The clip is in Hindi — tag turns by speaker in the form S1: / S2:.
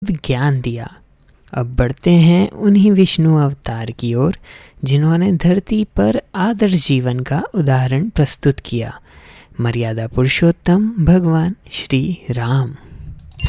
S1: ज्ञान दिया। अब बढ़ते हैं उन्हीं विष्णु अवतार की ओर जिन्होंने धरती पर आदर्श जीवन का उदाहरण प्रस्तुत किया, मर्यादा पुरुषोत्तम भगवान श्री राम।